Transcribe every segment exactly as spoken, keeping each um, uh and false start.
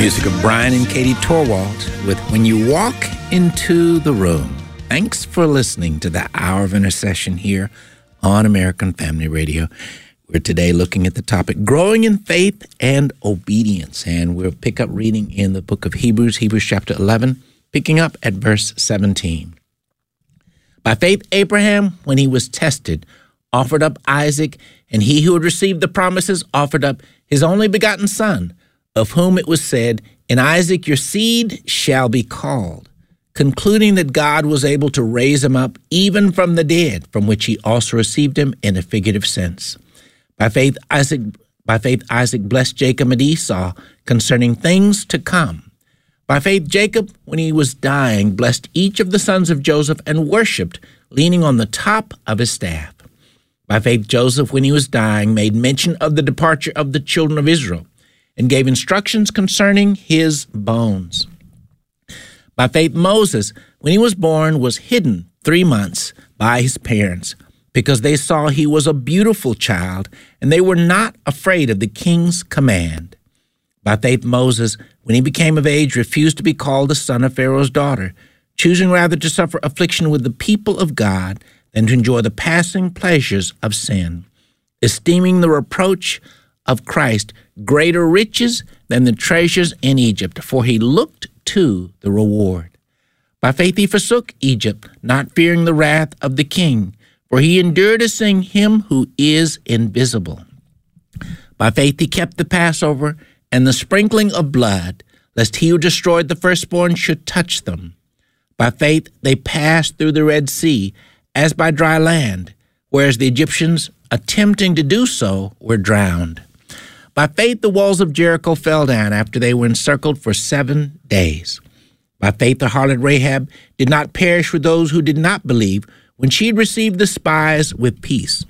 music of Brian and Katie Torwalt with When You Walk Into the Room. Thanks for listening to the Hour of Intercession here on American Family Radio. We're today looking at the topic, growing in faith and obedience. And we'll pick up reading in the book of Hebrews, Hebrews chapter eleven, picking up at verse seventeen. By faith, Abraham, when he was tested, offered up Isaac, and he who had received the promises offered up his only begotten son, of whom it was said, in Isaac your seed shall be called, concluding that God was able to raise him up even from the dead, from which he also received him in a figurative sense. By faith, Isaac, by faith, Isaac blessed Jacob and Esau concerning things to come. By faith, Jacob, when he was dying, blessed each of the sons of Joseph and worshipped, leaning on the top of his staff. By faith, Joseph, when he was dying, made mention of the departure of the children of Israel, and gave instructions concerning his bones. By faith, Moses, when he was born, was hidden three months by his parents, because they saw he was a beautiful child, and they were not afraid of the king's command. By faith, Moses, when he became of age, refused to be called the son of Pharaoh's daughter, choosing rather to suffer affliction with the people of God than to enjoy the passing pleasures of sin, esteeming the reproach of Christ greater riches than the treasures in Egypt, for he looked to the reward. By faith he forsook Egypt, not fearing the wrath of the king, for he endured to see him who is invisible. By faith he kept the Passover and the sprinkling of blood, lest he who destroyed the firstborn should touch them. By faith they passed through the Red Sea as by dry land, whereas the Egyptians, attempting to do so, were drowned. By faith, the walls of Jericho fell down after they were encircled for seven days. By faith, the harlot Rahab did not perish with those who did not believe when she had received the spies with peace.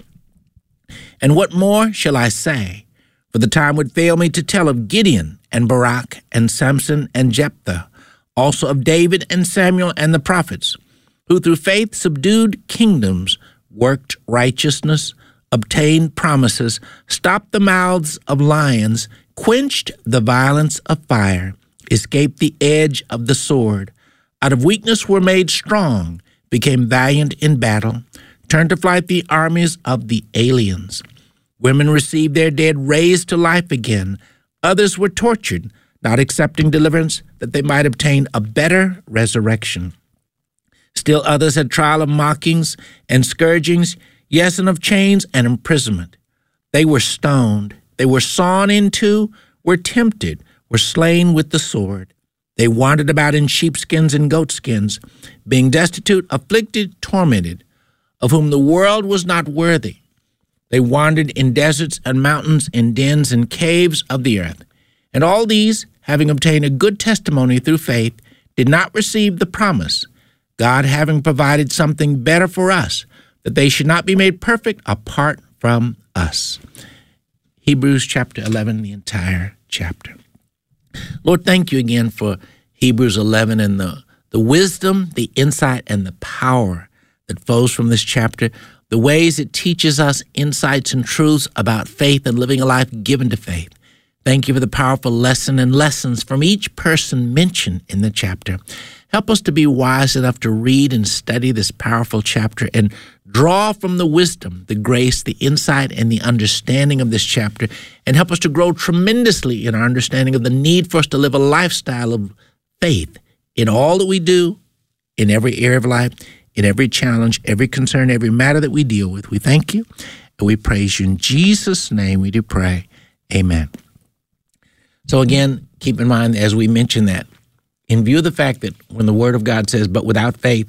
And what more shall I say? For the time would fail me to tell of Gideon and Barak and Samson and Jephthah, also of David and Samuel and the prophets, who through faith subdued kingdoms, worked righteousness, obtained promises, stopped the mouths of lions, quenched the violence of fire, escaped the edge of the sword, out of weakness were made strong, became valiant in battle, turned to flight the armies of the aliens. Women received their dead raised to life again. Others were tortured, not accepting deliverance, that they might obtain a better resurrection. Still others had trial of mockings and scourgings, yes, and of chains and imprisonment. They were stoned, they were sawn in two, were tempted, were slain with the sword. They wandered about in sheepskins and goatskins, being destitute, afflicted, tormented, of whom the world was not worthy. They wandered in deserts and mountains, in dens and caves of the earth. And all these, having obtained a good testimony through faith, did not receive the promise, God having provided something better for us, that they should not be made perfect apart from us. Hebrews chapter eleven, the entire chapter. Lord, thank you again for Hebrews eleven and the, the wisdom, the insight, and the power that flows from this chapter, the ways it teaches us insights and truths about faith and living a life given to faith. Thank you for the powerful lesson and lessons from each person mentioned in the chapter. Help us to be wise enough to read and study this powerful chapter and draw from the wisdom, the grace, the insight, and the understanding of this chapter, and help us to grow tremendously in our understanding of the need for us to live a lifestyle of faith in all that we do, in every area of life, in every challenge, every concern, every matter that we deal with. We thank you and we praise you. In Jesus' name we do pray. Amen. So again, keep in mind, as we mentioned that, in view of the fact that when the Word of God says, but without faith,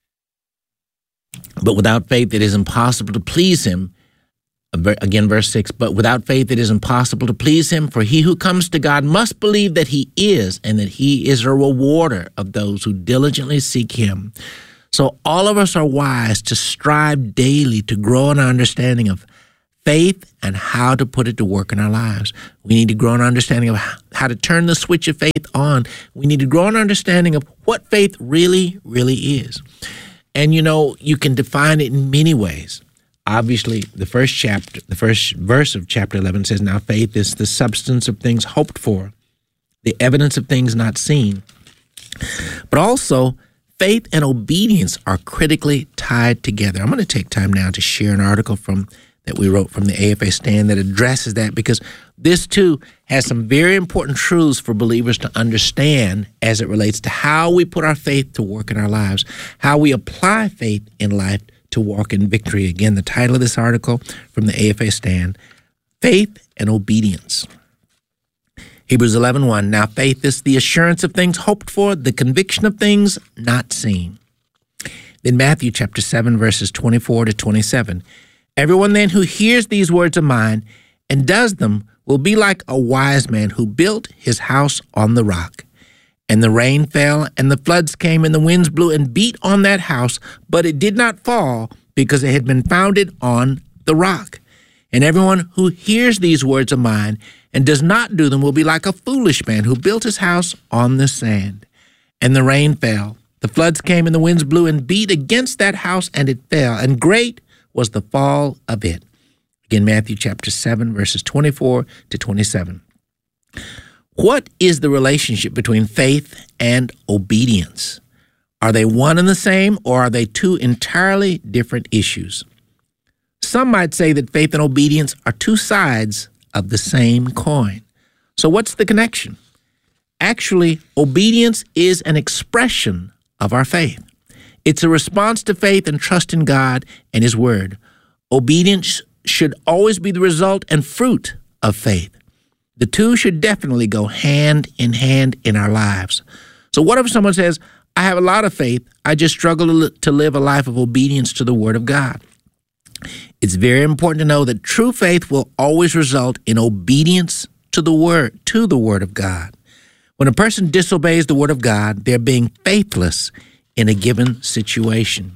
but without faith it is impossible to please him, again, verse six, but without faith it is impossible to please him, for he who comes to God must believe that he is, and that he is a rewarder of those who diligently seek him. So all of us are wise to strive daily to grow in our understanding of faith and how to put it to work in our lives. We need to grow in our understanding of how to turn the switch of faith on. We need to grow in our understanding of what faith really, really is. And, you know, you can define it in many ways. Obviously, the first chapter, the first verse of chapter eleven says, now faith is the substance of things hoped for, the evidence of things not seen. But also, faith and obedience are critically tied together. I'm going to take time now to share an article from that we wrote from the A F A stand that addresses that, because this too has some very important truths for believers to understand as it relates to how we put our faith to work in our lives, how we apply faith in life to walk in victory. Again, the title of this article from the A F A stand, Faith and Obedience. Hebrews eleven one, now faith is the assurance of things hoped for, the conviction of things not seen. Then Matthew chapter seven, verses twenty-four to twenty-seven. Everyone then who hears these words of mine and does them will be like a wise man who built his house on the rock. And the rain fell, and the floods came, and the winds blew and beat on that house, but it did not fall, because it had been founded on the rock. And everyone who hears these words of mine and does not do them will be like a foolish man who built his house on the sand. And the rain fell, the floods came, and the winds blew and beat against that house, and it fell, and great was the fall of it. Again, Matthew chapter seven, verses twenty-four to twenty-seven. What is the relationship between faith and obedience? Are they one and the same, or are they two entirely different issues? Some might say that faith and obedience are two sides of the same coin. So what's the connection? Actually, obedience is an expression of our faith. It's a response to faith and trust in God and His Word. Obedience should always be the result and fruit of faith. The two should definitely go hand in hand in our lives. So what if someone says, I have a lot of faith, I just struggle to live a life of obedience to the Word of God? It's very important to know that true faith will always result in obedience to the Word, to the Word of God. When a person disobeys the Word of God, they're being faithless in a given situation.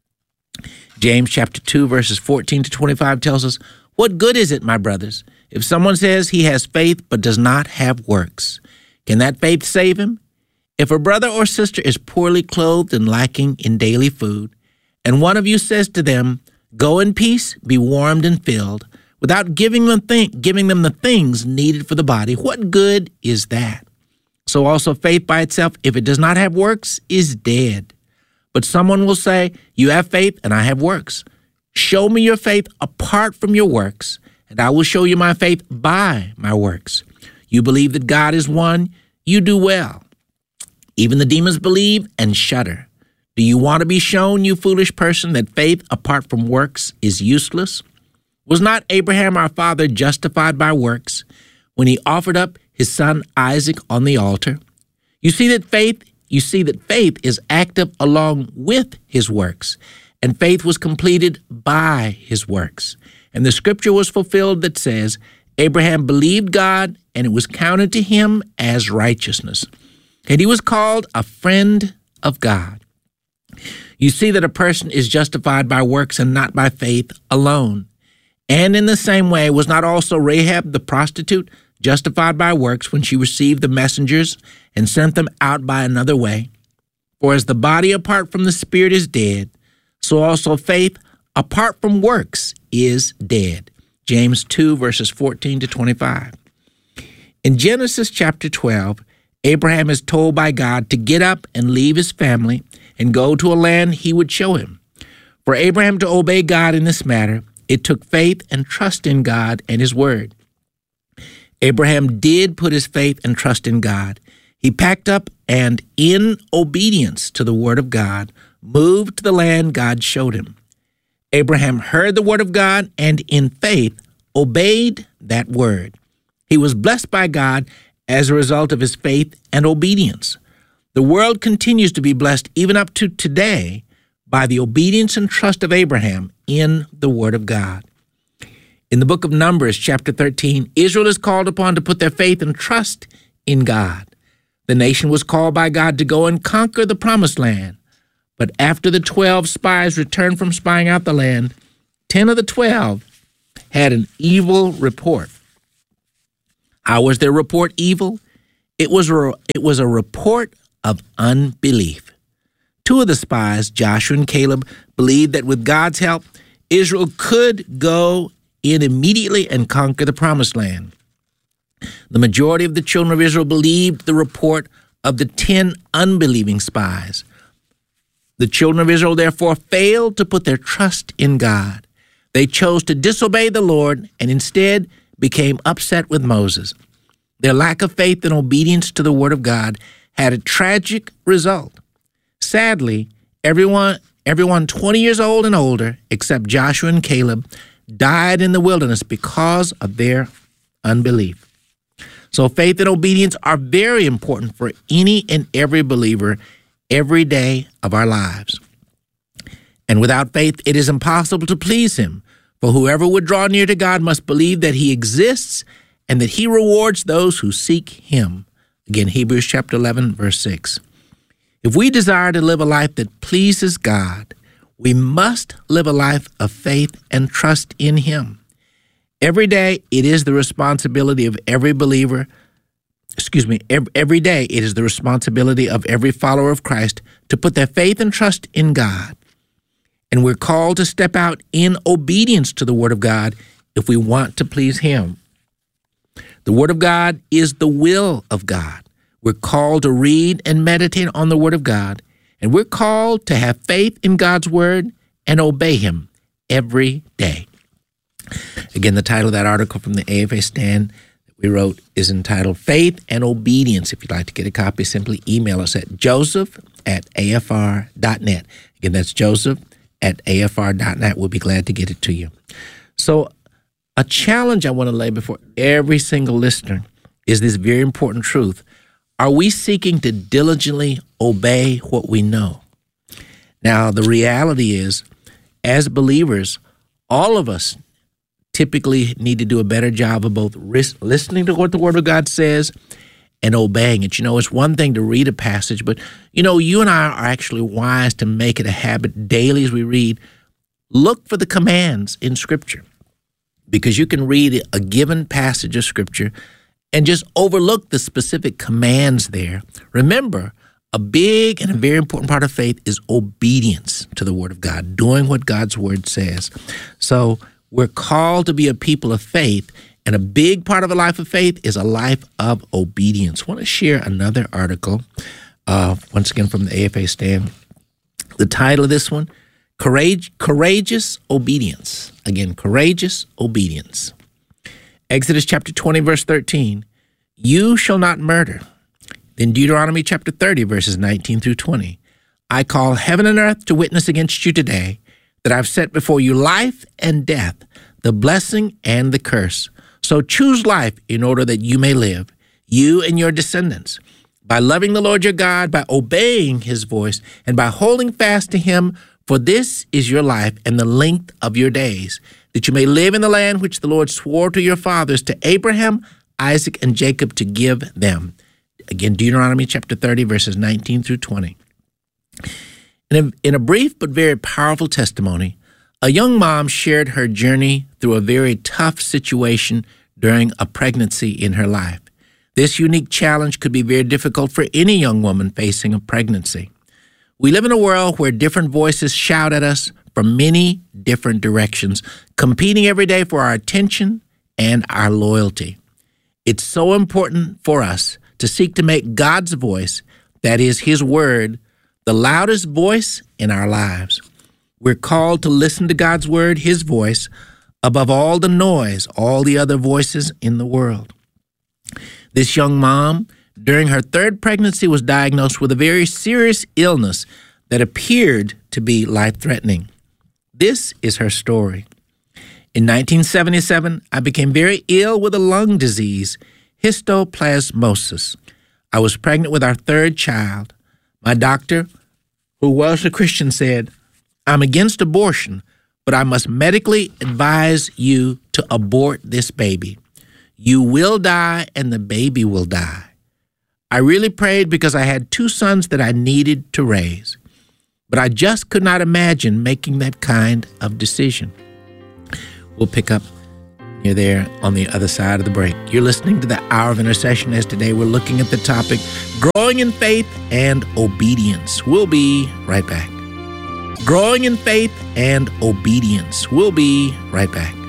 James chapter two, verses fourteen to twenty-five tells us, what good is it, my brothers, if someone says he has faith but does not have works? Can that faith save him? If a brother or sister is poorly clothed and lacking in daily food, and one of you says to them, go in peace, be warmed and filled, without giving them, th- giving them the things needed for the body, what good is that? So also faith by itself, if it does not have works, is dead. But someone will say, you have faith and I have works. Show me your faith apart from your works, and I will show you my faith by my works. You believe that God is one, you do well. Even the demons believe and shudder. Do you want to be shown, you foolish person, that faith apart from works is useless? Was not Abraham our father justified by works when he offered up his son Isaac on the altar? You see that faith, you see that faith is active along with his works, and faith was completed by his works. And the scripture was fulfilled that says, Abraham believed God, and it was counted to him as righteousness. And he was called a friend of God. You see that a person is justified by works and not by faith alone. And in the same way, was not also Rahab the prostitute justified by works when she received the messengers and sent them out by another way? For as the body apart from the spirit is dead, so also faith apart from works is dead. James two, verses fourteen to twenty-five. In Genesis chapter twelve, Abraham is told by God to get up and leave his family and go to a land he would show him. For Abraham to obey God in this matter, it took faith and trust in God and His Word. Abraham did put his faith and trust in God. He packed up and, in obedience to the Word of God, moved to the land God showed him. Abraham heard the Word of God and, in faith, obeyed that Word. He was blessed by God as a result of his faith and obedience. The world continues to be blessed even up to today by the obedience and trust of Abraham in the Word of God. In the book of Numbers, chapter thirteen, Israel is called upon to put their faith and trust in God. The nation was called by God to go and conquer the promised land. But after the twelve spies returned from spying out the land, ten of the twelve had an evil report. How was their report evil? It was a, it was a report of unbelief. Two of the spies, Joshua and Caleb, believed that with God's help, Israel could go in immediately and conquer the promised land. The majority of the children of Israel believed the report of the ten unbelieving spies. The children of Israel therefore failed to put their trust in God. They chose to disobey the Lord and instead became upset with Moses. Their lack of faith and obedience to the word of God had a tragic result. Sadly, everyone, everyone twenty years old and older, except Joshua and Caleb, died in the wilderness because of their unbelief. So faith and obedience are very important for any and every believer every day of our lives. And without faith, it is impossible to please him. For whoever would draw near to God must believe that he exists and that he rewards those who seek him. Again, Hebrews chapter eleven, verse six. If we desire to live a life that pleases God, we must live a life of faith and trust in him. Every day, it is the responsibility of every believer, excuse me, every, every day, it is the responsibility of every follower of Christ to put their faith and trust in God. And we're called to step out in obedience to the word of God if we want to please him. The word of God is the will of God. We're called to read and meditate on the word of God, and we're called to have faith in God's word and obey him every day. Again, the title of that article from the A F A stand that we wrote is entitled Faith and Obedience. If you'd like to get a copy, simply email us at joseph at a f r dot net. Again, that's joseph at a f r dot net. We'll be glad to get it to you. So a challenge I want to lay before every single listener is this very important truth. Are we seeking to diligently obey what we know? Now, the reality is, as believers, all of us typically need to do a better job of both ris- listening to what the Word of God says and obeying it. You know, it's one thing to read a passage, but, you know, you and I are actually wise to make it a habit daily as we read. Look for the commands in Scripture, because you can read a given passage of Scripture and just overlook the specific commands there. Remember, a big and a very important part of faith is obedience to the Word of God, doing what God's Word says. So we're called to be a people of faith, and a big part of a life of faith is a life of obedience. I want to share another article, uh, once again from the A F A stand. The title of this one, Courage, Courageous Obedience. Again, Courageous Obedience. Exodus chapter twenty, verse thirteen, you shall not murder. Then Deuteronomy chapter thirty, verses nineteen through twenty, I call heaven and earth to witness against you today that I've set before you life and death, the blessing and the curse. So choose life in order that you may live, you and your descendants, by loving the Lord your God, by obeying his voice, and by holding fast to him, for this is your life and the length of your days, that you may live in the land which the Lord swore to your fathers, to Abraham, Isaac, and Jacob, to give them. Again, Deuteronomy chapter thirty, verses nineteen through twenty. In a, in a brief but very powerful testimony, a young mom shared her journey through a very tough situation during a pregnancy in her life. This unique challenge could be very difficult for any young woman facing a pregnancy. We live in a world where different voices shout at us from many different directions, competing every day for our attention and our loyalty. It's so important for us to seek to make God's voice, that is his word, the loudest voice in our lives. We're called to listen to God's word, his voice, above all the noise, all the other voices in the world. This young mom, during her third pregnancy, was diagnosed with a very serious illness that appeared to be life-threatening. This is her story. In nineteen seventy-seven, I became very ill with a lung disease, histoplasmosis. I was pregnant with our third child. My doctor, who was a Christian, said, I'm against abortion, but I must medically advise you to abort this baby. You will die and the baby will die. I really prayed because I had two sons that I needed to raise, but I just could not imagine making that kind of decision. We'll pick up near there on the other side of the break. You're listening to the Hour of Intercession, as today we're looking at the topic, growing in faith and obedience. We'll be right back. Growing in faith and obedience. We'll be right back.